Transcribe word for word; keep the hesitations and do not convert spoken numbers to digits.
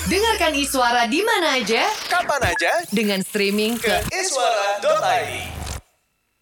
Dengarkan Iswara di mana aja, kapan aja dengan streaming ke iswara dot i d.